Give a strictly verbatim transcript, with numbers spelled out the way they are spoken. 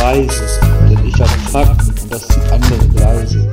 leise, denn ich hab Fakten und das zieht andere Gleise.